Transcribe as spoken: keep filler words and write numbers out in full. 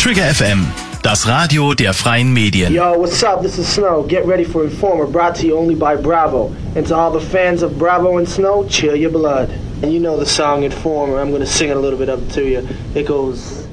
Trigger F M, das Radio der freien Medien. Yo, what's up? This is Snow. Get ready for Informer, brought to you only by Bravo. And to all the fans of Bravo and Snow, chill your blood. And you know the song Informer. I'm going to sing it a little bit up to you. It goes...